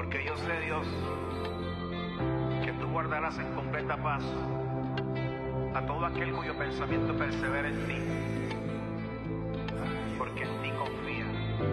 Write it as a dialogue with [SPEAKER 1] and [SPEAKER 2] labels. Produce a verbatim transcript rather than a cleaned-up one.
[SPEAKER 1] Porque yo sé, Dios, que tú guardarás en completa paz a todo aquel cuyo pensamiento persevera en ti.